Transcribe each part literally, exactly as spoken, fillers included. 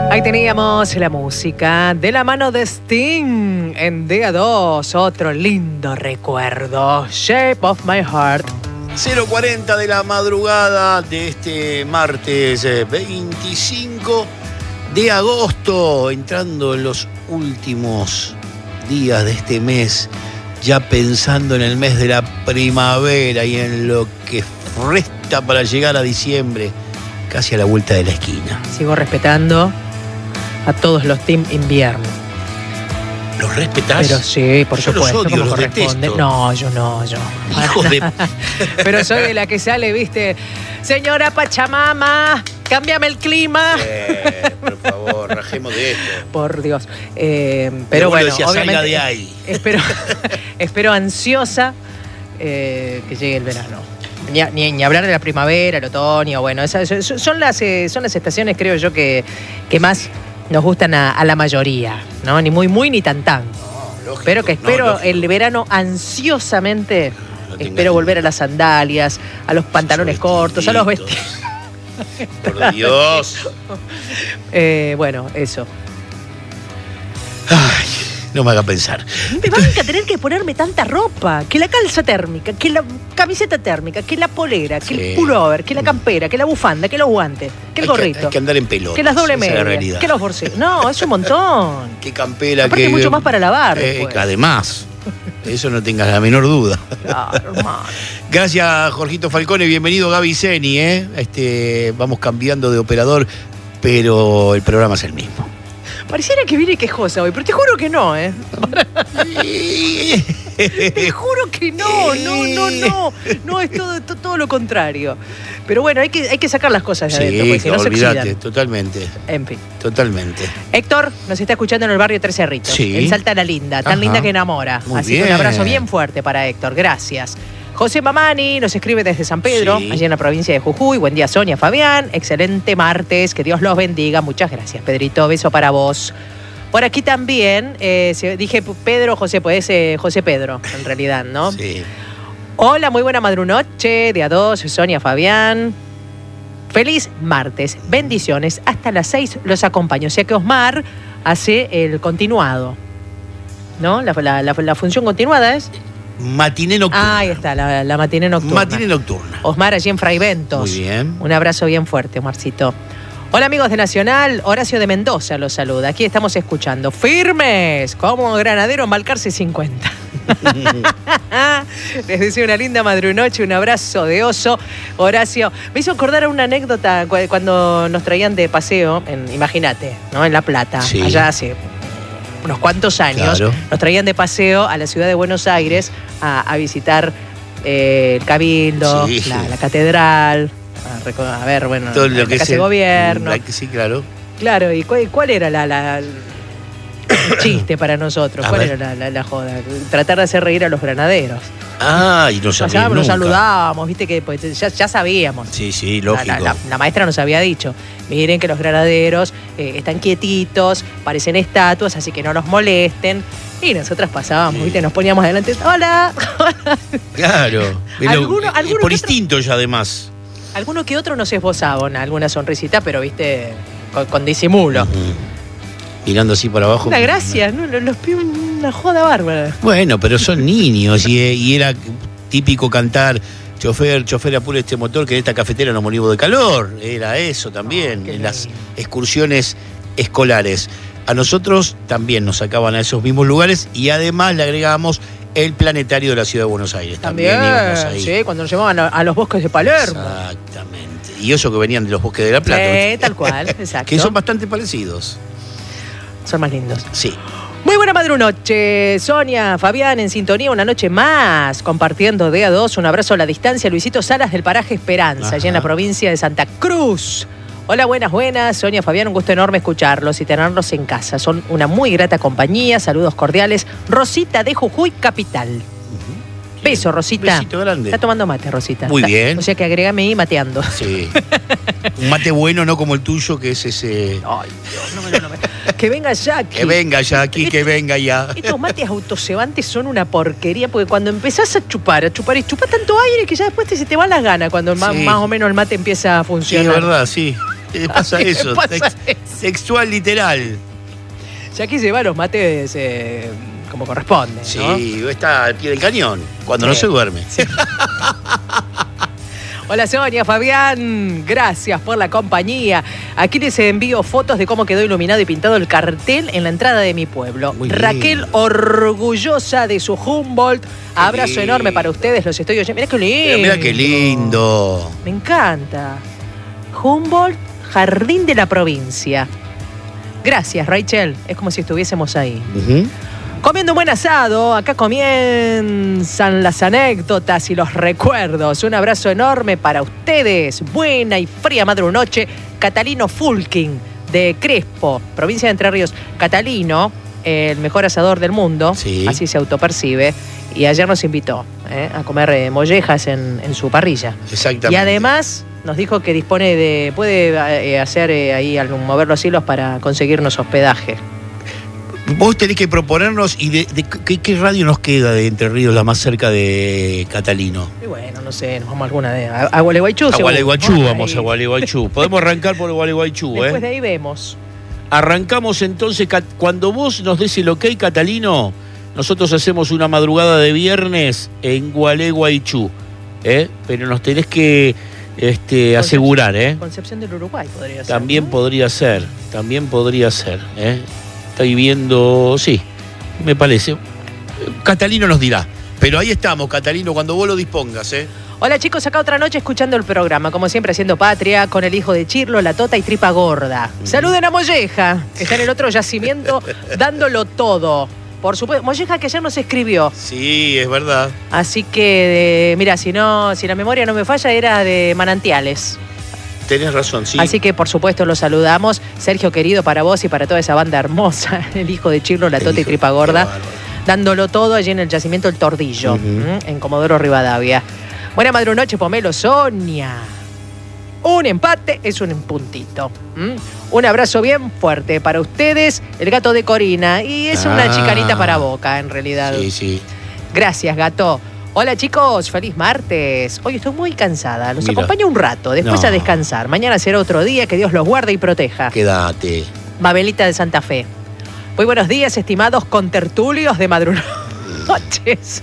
Ahí teníamos la música de la mano de Sting en D A dos, otro lindo recuerdo, Shape of My Heart. cero cuarenta de la madrugada de este martes veinticinco de agosto, entrando en los últimos días de este mes, ya pensando en el mes de la primavera y en lo que resta para llegar a diciembre, casi a la vuelta de la esquina. Sigo respetando a todos los team invierno. ¿Los respetás? Pero sí, por yo supuesto. Los odio, como los corresponde. detesto. No, yo no, yo. Hijos de... Pero soy de la que sale, viste, señora Pachamama, cámbiame el clima. Eh, por favor, rajemos de esto. Por Dios. Eh, pero bueno, decía, obviamente, salga de ahí. Espero, espero ansiosa eh, que llegue el verano. Ni, ni, ni hablar de la primavera, el otoño, bueno, esas son las, eh, son las estaciones, creo yo, que, que más nos gustan a, a la mayoría, ¿no? Ni muy, muy, ni tan, tan. No, lógico, Pero que espero no, el verano ansiosamente, no espero volver a las sandalias, a los pantalones cortos, a los vestidos. Por Dios. eh, bueno, eso. Ay, no me haga pensar. Me van a tener que ponerme tanta ropa, que la calza térmica, que la camiseta térmica, que la polera, que Sí. el pullover, que la campera, que la bufanda, que los guantes, que el Hay gorrito. Que, hay que andar en pelota. Que las doble esa es la medias, realidad. que los bolsillos. No, es un montón. Qué campera, Aparte que... mucho más para lavar Eh, después. además, eso no tengas la menor duda. Claro, hermano. Gracias, Jorgito Falcone. Bienvenido, Gaby Zeni, ¿eh? Este, vamos cambiando de operador, pero el programa es el mismo. Pareciera que viene quejosa hoy, pero te juro que no, ¿eh? Te juro que no, no, no, no. No, es todo, todo, todo lo contrario. Pero bueno, hay que, hay que sacar las cosas de adentro, porque Sí, si no se olvídate, oxidan. totalmente, En fin. totalmente. Héctor nos está escuchando en el barrio Tres Cerritos, Sí. en Salta la Linda, tan Ajá. linda que enamora. Muy Así que un bien. abrazo bien fuerte para Héctor, gracias. José Mamani nos escribe desde San Pedro, Sí. allí en la provincia de Jujuy. Buen día, Sonia, Fabián. Excelente martes, que Dios los bendiga. Muchas gracias, Pedrito. Beso para vos. Por aquí también, eh, se- dije Pedro, José, pues eh, José Pedro, en realidad, ¿no? Sí. Hola, muy buena madrunoche, día dos, Sonia, Fabián. Feliz martes, bendiciones. Hasta las seis los acompaño. O sea que Osmar hace el continuado, ¿no? La, la, la, la función continuada es... Matiné nocturna. Ah, ahí está, la, la matiné nocturna. Matiné nocturna. Osmar allí en Fraiventos. Muy bien. Un abrazo bien fuerte, Omarcito. Hola amigos de Nacional, Horacio de Mendoza los saluda. Aquí estamos escuchando. Firmes, como Granadero Malcarce cincuenta. Les deseo una linda madrunoche, un abrazo de oso. Horacio, me hizo acordar a una anécdota cu- cuando nos traían de paseo, en, imagínate, ¿no? En La Plata, Sí. allá hace unos cuantos años. Claro. Nos traían de paseo a la ciudad de Buenos Aires a, a visitar eh, el Cabildo, Sí. la, la catedral, a, reco- a ver, bueno, Todo la, lo la que casa es de el- gobierno. la- sí, claro. Claro, ¿y cuál, cuál era la, la- el chiste para nosotros? A ¿Cuál ver. era la, la- la joda? Tratar de hacer reír a los granaderos. Ah, y no sabía Pasábamos, nos nunca. saludábamos, viste que pues, ya, ya sabíamos. Sí, sí, La, lógico. la- la- la maestra nos había dicho, miren que los granaderos eh, están quietitos, parecen estatuas, así que no los molesten. Y nosotras pasábamos, Sí. ¿viste? Nos poníamos adelante, hola. Claro. Pero, Alguno- eh, alguno por que otro- instinto ya, además. Alguno que otro nos esbozaba una- alguna sonrisita, pero, viste, con, con disimulo. Ujú. Mirando así para abajo. Una gracia, ¿no? Los, los pibes, una joda bárbara. Bueno, pero son niños y, y era típico cantar chofer, chofer apure este motor que en esta cafetera nos morimos de calor. Era eso también, Oh, qué en las lindo. excursiones escolares. A nosotros también nos sacaban a esos mismos lugares y además le agregábamos el planetario de la ciudad de Buenos Aires. También, También, íbamos ahí. sí, cuando nos llevaban a, a los bosques de Palermo. Exactamente. Y eso que venían de los bosques de La Plata. Sí, tal cual, exacto. Que son bastante parecidos. Son más lindos. Sí. Muy buena madrunoche, Sonia, Fabián, en sintonía, una noche más, compartiendo D A dos, un abrazo a la distancia, Luisito Salas del paraje Esperanza, Ajá. allá en la provincia de Santa Cruz. Hola, buenas, buenas, Sonia, Fabián, un gusto enorme escucharlos y tenerlos en casa. Son una muy grata compañía, saludos cordiales. Rosita de Jujuy, capital. Beso, Rosita. Besito grande. Está tomando mate, Rosita. Muy Está- bien. O sea que agrégame ahí mateando. Sí. Un mate bueno, no como el tuyo, que es ese. Ay, Dios, no me lo nombre. Que venga Jackie. Que venga ya aquí, que venga ya. Estos mates autocebantes son una porquería, porque cuando empezás a chupar, a chupar y chupar tanto aire que ya después te, se te van las ganas cuando ma- Sí. más o menos el mate empieza a Sí, funcionar. es verdad, sí. Le pasa ¿Qué le eso, pasa tex- eso? textual literal. Ya aquí se va los mates eh, como corresponde, ¿no? Sí, está al pie del cañón, cuando Sí. no se duerme. Sí. Hola Sonia, Fabián, gracias por la compañía. Aquí les envío fotos de cómo quedó iluminado y pintado el cartel en la entrada de mi pueblo. Muy Raquel, lindo. orgullosa de su Humboldt. Abrazo lindo. enorme para ustedes, los estoy oyendo. Mirá qué lindo. Mira qué lindo. Me encanta. Humboldt, Jardín de la Provincia. Gracias, Rachel. Es como si estuviésemos ahí. Ujú. Comiendo un buen asado, acá comienzan las anécdotas y los recuerdos. Un abrazo enorme para ustedes. Buena y fría madrunoche. Catalino Fulking, de Crespo, provincia de Entre Ríos. Catalino, el mejor asador del mundo, Sí. así se autopercibe. Y ayer nos invitó eh, a comer eh, mollejas en, en su parrilla. Exactamente. Y además nos dijo que dispone de... puede eh, hacer eh, ahí, algún- mover los hilos para conseguirnos hospedaje. Vos tenés que proponernos, y de, de- ¿qué, qué radio nos queda de Entre Ríos, la más cerca de Catalino? Y bueno, no sé, nos vamos a alguna de... A, a Gualeguaychú, A seguro. Gualeguaychú, Ahí. vamos a Gualeguaychú. Podemos arrancar por Gualeguaychú, Después ¿eh? de ahí vemos. Arrancamos entonces, Cat- cuando vos nos des el ok, Catalino, nosotros hacemos una madrugada de viernes en Gualeguaychú, ¿eh? Pero nos tenés que este, asegurar, ¿eh? Concepción del Uruguay podría ser. También ¿no? podría ser, también podría ser, ¿eh? Estoy viendo, sí, me parece. Catalino nos dirá. Pero ahí estamos, Catalino, cuando vos lo dispongas, ¿eh? Hola chicos, acá otra noche escuchando el programa, como siempre haciendo patria, con el hijo de Chirlo, la Tota y Tripa Gorda. Saluden a Molleja, que está en el otro yacimiento dándolo todo. Por supuesto, Molleja que ayer nos escribió. Sí, es verdad. Así que, eh, mira, si no, si la memoria no me falla, era de Manantiales. Tenés razón, sí. Así que, por supuesto, lo saludamos. Sergio, querido, para vos y para toda esa banda hermosa, el hijo de Chirlo, la El Tota y hijo, Tripa qué Gorda, bárbaro. dándolo todo allí en el yacimiento El Tordillo, Ujú. ¿m? en Comodoro Rivadavia. Buena madrunoche, Pomelo, Sonia. Un empate es un puntito. ¿m? Un abrazo bien fuerte para ustedes, el gato de Corina. Y es una Ah. chicanita para Boca, en realidad. Sí, sí. Gracias, gato. Hola chicos, feliz martes. Hoy estoy muy cansada, los Mira. acompaño un rato, después No. a descansar. Mañana será otro día, que Dios los guarde y proteja. Quédate. Babelita de Santa Fe. Muy buenos días, estimados contertulios de madrunoches.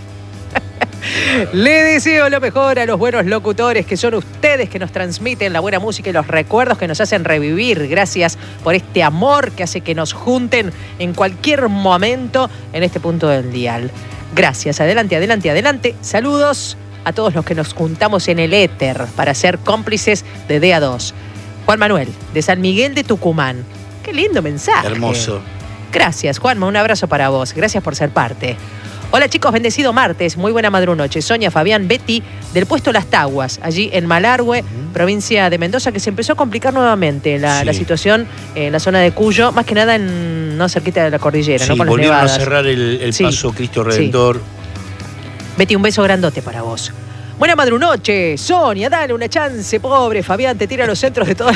Le deseo lo mejor a los buenos locutores que son ustedes, que nos transmiten la buena música y los recuerdos que nos hacen revivir. Gracias por este amor que hace que nos junten en cualquier momento en este punto del dial. Gracias, adelante, adelante, adelante. Saludos a todos los que nos juntamos en el éter para ser cómplices de D A dos. Juan Manuel, de San Miguel de Tucumán. Qué lindo mensaje. Hermoso. Gracias, Juanma, un abrazo para vos. Gracias por ser parte. Hola chicos, bendecido martes, muy buena madrunoche. Sonia, Fabián, Betty, del puesto Las Taguas, allí en Malargüe, Ujú. provincia de Mendoza, que se empezó a complicar nuevamente la, Sí. la situación en la zona de Cuyo, más que nada en no cerquita de la cordillera, Sí, ¿no? Con las volvieron nevadas. a cerrar el, el Sí. paso Cristo Redentor. Betty, un beso grandote para vos. Buena madrunoche, Sonia, dale una chance, pobre Fabián, te tira los centros de todas.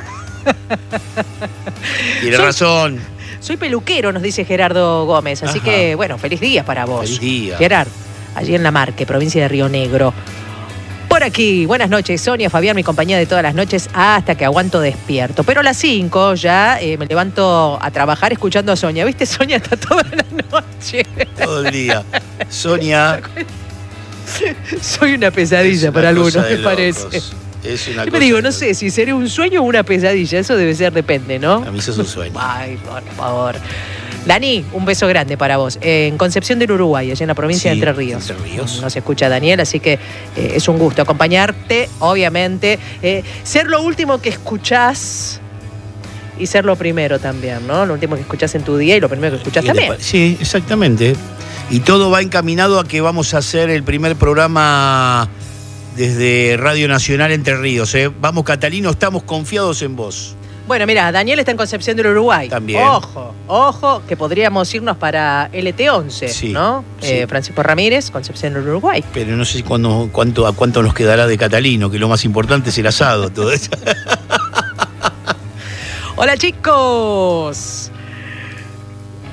Tiene Soy- razón. Soy peluquero, nos dice Gerardo Gómez, así Ajá. que, bueno, feliz día para vos. Feliz día. Gerard, allí en La Marque, provincia de Río Negro. Por aquí, buenas noches, Sonia, Fabián, mi compañía de todas las noches, hasta que aguanto despierto. Pero a las cinco ya eh, me levanto a trabajar escuchando a Sonia. ¿Viste? Sonia está toda la noche. Todo el día. Sonia. Soy una es pesadilla una para algunos, cosa de me parece. locos. Es una Yo me cosa digo, de no locos. sé si sería un sueño o una pesadilla. Eso debe ser, depende, ¿no? A mí eso es un sueño. Ay, por favor. Dani, un beso grande para vos. Eh, en Concepción del Uruguay, allá en la provincia Sí, de Entre Ríos. Entre Ríos. Nos escucha Daniel, así que eh, es un gusto acompañarte, obviamente. Eh, ser lo último que escuchás y ser lo primero también, ¿no? Lo último que escuchás en tu día y lo primero que escuchás ¿Qué te también. pa- Sí, exactamente. Y todo va encaminado a que vamos a hacer el primer programa desde Radio Nacional Entre Ríos. ¿eh? Vamos, Catalino, estamos confiados en vos. Bueno, mira, Daniel está en Concepción del Uruguay. También. Ojo, ojo, que podríamos irnos para L T once, Sí, ¿no? sí. Eh, Francisco Ramírez, Concepción del Uruguay. Pero no sé cuándo, cuánto, a cuánto nos quedará de Catalino, que lo más importante es el asado, todo eso. Hola chicos.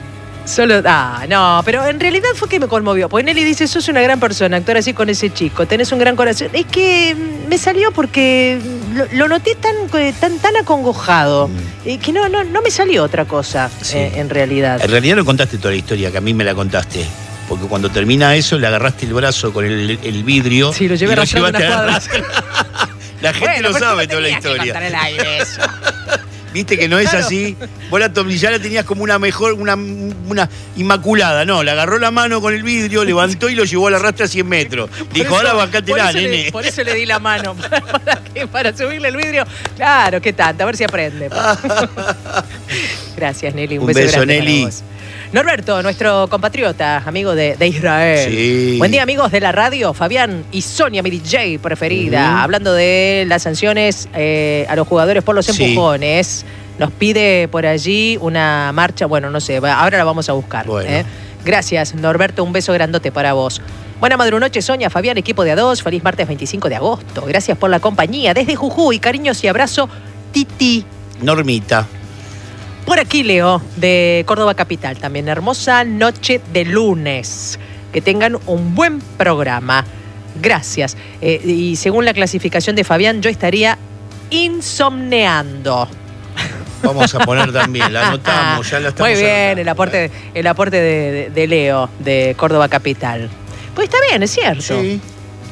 Solo, ah, no, pero en realidad fue que me conmovió. Porque Nelly dice, sos una gran persona, actuar así con ese chico, tenés un gran corazón. Es que me salió porque lo, lo noté tan, tan, tan acongojado, mm. eh, que no, no, no me salió otra cosa, sí. eh, en realidad. En realidad no contaste toda la historia, que a mí me la contaste. Porque cuando termina eso, le agarraste el brazo con el, el vidrio. Sí, lo llevé arrastrando unas cuadras. La gente bueno, lo sabe toda la historia. El aire, eso. Viste que no es claro. así. Vos la ya la tenías como una mejor, una, una inmaculada. No, le agarró la mano con el vidrio, levantó y lo llevó a la rastra a cien metros. Dijo, ahora bancátela, nene. Le, por eso le di la mano. ¿Para, para, qué? ¿Para subirle el vidrio? Claro, qué tanto. A ver si aprende. Gracias, Nelly. Un, Un beso, beso grande Nelly. Para vos. Norberto, nuestro compatriota, amigo de, de Israel. Sí. Buen día, amigos de la radio. Fabián y Sonia, mi D J preferida. Uh-huh. Hablando de las sanciones eh, a los jugadores por los empujones. Sí. Nos pide por allí una marcha. Bueno, no sé, ahora la vamos a buscar. Bueno. ¿eh? Gracias, Norberto. Un beso grandote para vos. Buena madrunoche, Sonia, Fabián, equipo de A dos. Feliz martes veinticinco de agosto. Gracias por la compañía. Desde Jujuy, cariños y abrazo, Titi. Normita. Por aquí, Leo, de Córdoba Capital. También hermosa noche de lunes. Que tengan un buen programa. Gracias. Eh, y según la clasificación de Fabián, yo estaría insomneando. Vamos a poner también, la anotamos, ya la estamos Muy bien, anotando, el aporte, ¿eh? el aporte de, de, de Leo, de Córdoba Capital. Pues está bien, es cierto. Sí.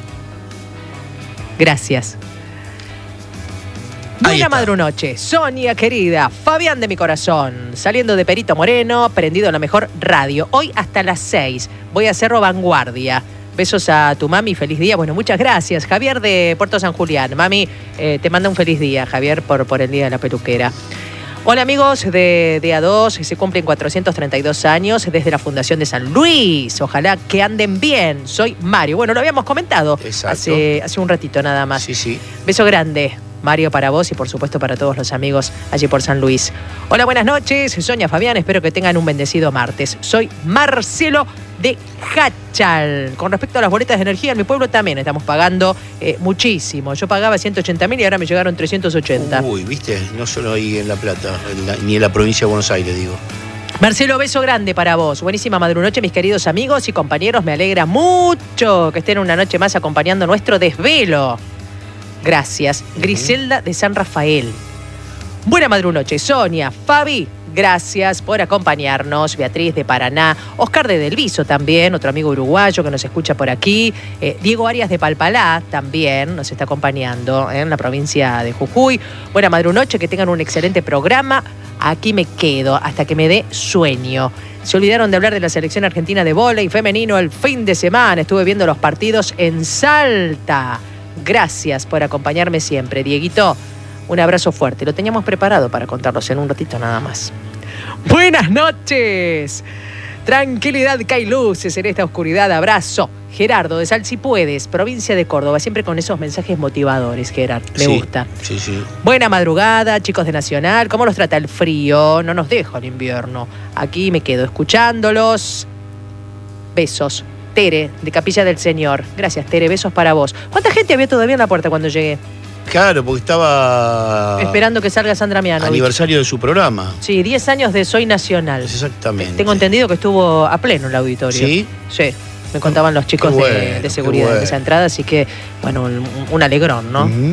Gracias. Buena madrunoche, Sonia querida, Fabián de mi corazón, saliendo de Perito Moreno, prendido en la mejor radio. Hoy hasta las seis, voy a Cerro Vanguardia. Besos a tu mami, feliz día. Bueno, muchas gracias. Javier de Puerto San Julián. Mami, eh, te manda un feliz día, Javier, por, por el Día de la Peluquera. Hola amigos de, de A dos, se cumplen cuatrocientos treinta y dos años desde la Fundación de San Luis. Ojalá que anden bien. Soy Mario. Bueno, lo habíamos comentado hace, hace un ratito nada más. Sí, sí. Beso grande, Mario, para vos y por supuesto para todos los amigos allí por San Luis. Hola, buenas noches. Sonia, Fabián, espero que tengan un bendecido martes. Soy Marcelo de Hachal. Con respecto a las boletas de energía, en mi pueblo también estamos pagando eh, muchísimo. Yo pagaba ciento ochenta mil y ahora me llegaron trescientos ochenta. Uy, viste, no solo ahí en La Plata, en la, ni en la provincia de Buenos Aires, digo. Marcelo, beso grande para vos. Buenísima madrunoche, mis queridos amigos y compañeros. Me alegra mucho que estén una noche más acompañando nuestro desvelo. Gracias. Uh-huh. Griselda de San Rafael. Buena madrunoche, Sonia, Fabi. Gracias por acompañarnos. Beatriz de Paraná, Oscar de Delviso también, otro amigo uruguayo que nos escucha por aquí. Eh, Diego Arias de Palpalá también nos está acompañando, ¿eh? En la provincia de Jujuy. Buena madrunoche, que tengan un excelente programa. Aquí me quedo hasta que me dé sueño. Se olvidaron de hablar de la selección argentina de vóley femenino el fin de semana. Estuve viendo los partidos en Salta. Gracias por acompañarme siempre, Dieguito. Un abrazo fuerte. Lo teníamos preparado para contarlos en un ratito nada más. Buenas noches. Tranquilidad, que hay luces en esta oscuridad. Abrazo. Gerardo de Sal Si Puedes, provincia de Córdoba. Siempre con esos mensajes motivadores, Gerard. Me sí, gusta. Sí, sí. Buena madrugada, chicos de Nacional. ¿Cómo los trata el frío? No nos deja el invierno. Aquí me quedo escuchándolos. Besos. Tere, de Capilla del Señor. Gracias, Tere. Besos para vos. ¿Cuánta gente había todavía en la puerta cuando llegué? Claro, porque estaba... esperando que salga Sandra Mianovich. Aniversario de su programa. Sí, diez años de Soy Nacional. Exactamente. Tengo entendido que estuvo a pleno el auditorio. ¿Sí? Sí. Me contaban los chicos bueno, de, de seguridad bueno. de esa entrada, así que, bueno, un, un alegrón, ¿no? Uh-huh.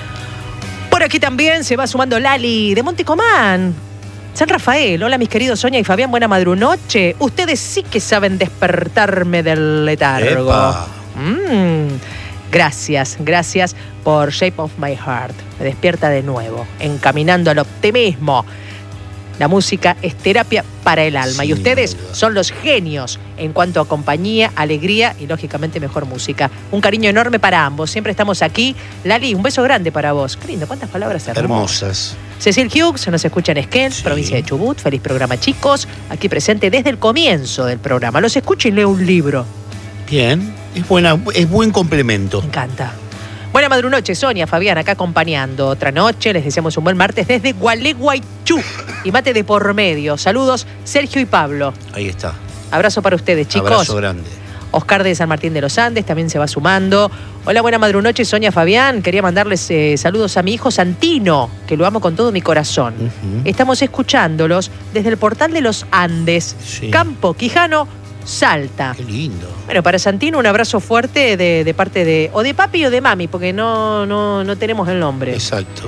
Por aquí también se va sumando Lali de Montecomán. San Rafael, hola mis queridos Sonia y Fabián, buena madrunoche. Ustedes sí que saben despertarme del letargo. Epa. Mm. Gracias, gracias por Shape of My Heart. Me despierta de nuevo, encaminando al optimismo. La música es terapia para el alma. Sí, y ustedes son los genios en cuanto a compañía, alegría y, lógicamente, mejor música. Un cariño enorme para ambos. Siempre estamos aquí. Lali, un beso grande para vos. Qué lindo, cuántas palabras hermosas. Hermosas. Cecil Hughes nos escucha en Esquel, sí. provincia de Chubut. Feliz programa, chicos. Aquí presente desde el comienzo del programa. Los escucho y leo un libro. Bien, es buena, es buen complemento. Me encanta. Buena madrunoche, Sonia, Fabián, acá acompañando. Otra noche, les deseamos un buen martes desde Gualeguaychú. Y mate de por medio. Saludos, Sergio y Pablo. Ahí está. Abrazo para ustedes, chicos. Abrazo grande. Oscar de San Martín de los Andes también se va sumando. Hola, buena madrunoche, Sonia, Fabián. Quería mandarles eh, saludos a mi hijo Santino, que lo amo con todo mi corazón. Uh-huh. Estamos escuchándolos desde el portal de los Andes, sí. Campo Quijano, Salta. Qué lindo. Bueno, para Santino un abrazo fuerte de, de parte de o de papi o de mami, porque no, no, no tenemos el nombre. Exacto.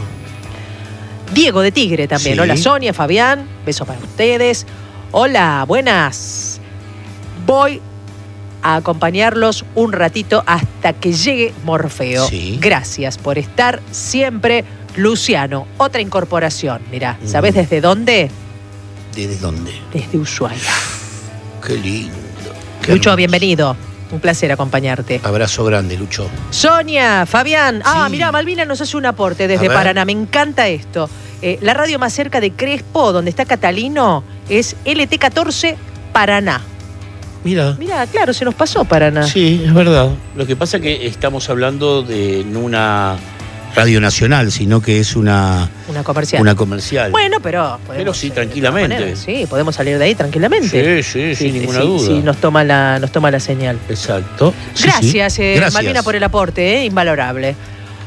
Diego de Tigre también. Sí. Hola, Sonia, Fabián. Besos para ustedes. Hola, buenas. Voy a acompañarlos un ratito hasta que llegue Morfeo. Sí. Gracias por estar siempre. Luciano, otra incorporación. Mirá, ¿sabés mm. desde dónde? ¿Desde dónde? Desde Ushuaia. Qué lindo. Qué Lucho, hermoso. Bienvenido. Un placer acompañarte. Abrazo grande, Lucho. Sonia, Fabián. Sí. Ah, mirá, Malvina nos hace un aporte desde Paraná. Me encanta esto. Eh, la radio más cerca de Crespo, donde está Catalino, es L T catorce Paraná. Mira. Mira, claro, se nos pasó Paraná. Sí, es verdad. Lo que pasa es que estamos hablando de no una radio nacional, sino que es una... Una comercial. Una comercial. Bueno, pero... Pero sí, tranquilamente. Poner, sí, podemos salir de ahí tranquilamente. Sí, sí, sí, sin ninguna sí, duda. Sí, nos toma la, nos toma la señal. Exacto. Sí, Gracias, sí. Eh, Gracias, Malvina, por el aporte, eh, invalorable.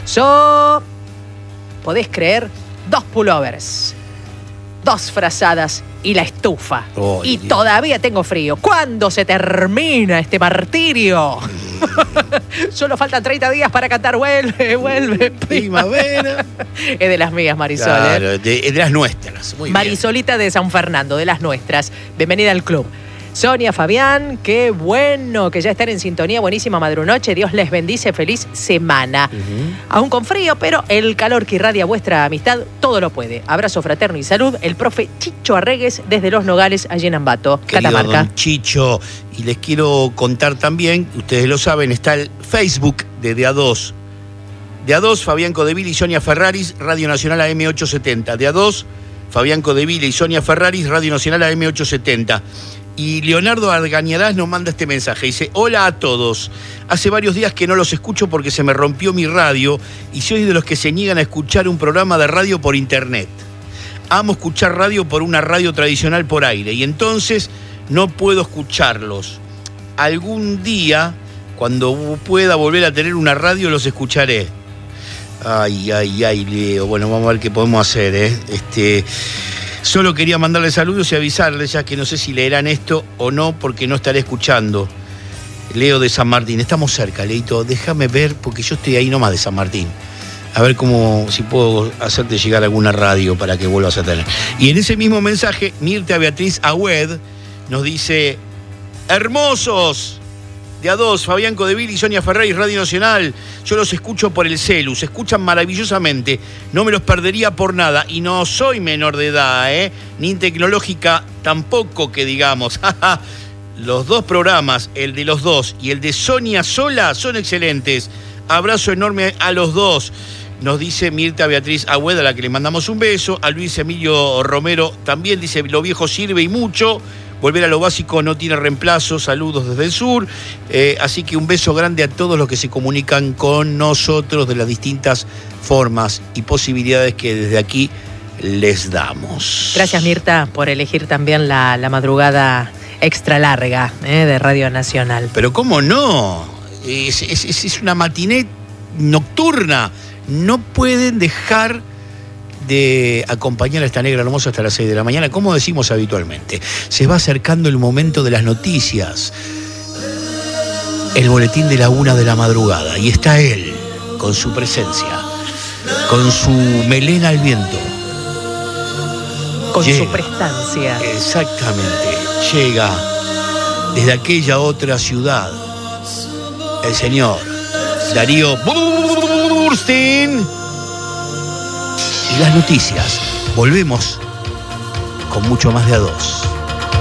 So, ¿podés creer? Dos pullovers, dos frazadas y la estufa. Oh, y Dios. Todavía tengo frío. ¿Cuándo se termina este martirio? Solo faltan treinta días para cantar Vuelve, vuelve. Primavera. Es de las mías, Marisol. Claro, ¿eh? de, de las nuestras. Muy Marisolita bien. de San Fernando, de las nuestras. Bienvenida al club. Sonia, Fabián, qué bueno que ya están en sintonía. Buenísima madrunoche. Dios les bendice. Feliz semana. Uh-huh. Aún con frío, pero el calor que irradia vuestra amistad todo lo puede. Abrazo fraterno y salud. El profe Chicho Arregues desde Los Nogales, allí en Ambato, Querido Catamarca. Don Chicho, y les quiero contar también, ustedes lo saben, está el Facebook de De A dos. De A dos, Fabián Codeville y Sonia Ferraris, Radio Nacional A M ochocientos setenta. De A dos, Fabián Codeville y Sonia Ferraris, Radio Nacional A M ochocientos setenta. Y Leonardo Argañarás nos manda este mensaje. Dice, hola a todos. Hace varios días que no los escucho porque se me rompió mi radio y soy de los que se niegan a escuchar un programa de radio por internet. Amo escuchar radio por una radio tradicional por aire y entonces no puedo escucharlos. Algún día, cuando pueda volver a tener una radio, los escucharé. Ay, ay, ay, Leo. Bueno, vamos a ver qué podemos hacer, ¿eh? Este... Solo quería mandarles saludos y avisarles, ya que no sé si leerán esto o no, porque no estaré escuchando. Leo de San Martín. Estamos cerca, Leito. Déjame ver, porque yo estoy ahí nomás de San Martín. A ver cómo, si puedo hacerte llegar alguna radio para que vuelvas a tener. Y en ese mismo mensaje, Mirta Beatriz Agüed nos dice, hermosos, de A dos, Fabián Codeville y Sonia Ferrari, Radio Nacional. Yo los escucho por el celu, se escuchan maravillosamente. No me los perdería por nada. Y no soy menor de edad, ¿eh? Ni tecnológica tampoco, que digamos. Los dos programas, el de los dos y el de Sonia sola, son excelentes. Abrazo enorme a los dos. Nos dice Mirta Beatriz Agüeda, a la que le mandamos un beso. A Luis Emilio Romero también dice, lo viejo sirve y mucho. Volver a lo básico no tiene reemplazo. Saludos desde el sur. Eh, así que un beso grande a todos los que se comunican con nosotros de las distintas formas y posibilidades que desde aquí les damos. Gracias, Mirta, por elegir también la, la madrugada extra larga eh, de Radio Nacional. Pero ¿cómo no? Es, es, es una matiné nocturna. No pueden dejar de acompañar a esta negra hermosa hasta las seis de la mañana, como decimos habitualmente. Se va acercando el momento de las noticias, el boletín de la una de la madrugada, y está él, con su presencia, con su melena al viento. Con llega, su prestancia. Exactamente, llega desde aquella otra ciudad, el señor Darío Burstein. Y las noticias. Volvemos con mucho más de A dos.